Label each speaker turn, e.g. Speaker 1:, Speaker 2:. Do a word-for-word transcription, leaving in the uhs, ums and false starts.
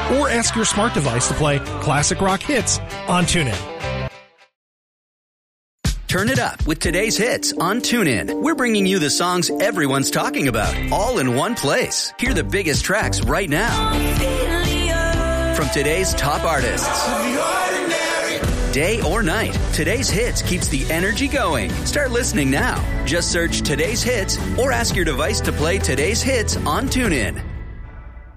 Speaker 1: or ask your smart device to play classic rock hits on TuneIn.
Speaker 2: Turn it up with today's hits on TuneIn. We're bringing you the songs everyone's talking about, all in one place. Hear the biggest tracks right now from today's top artists. Day or night, today's hits keeps the energy going. Start listening now. Just search today's hits or ask your device to play today's hits on TuneIn.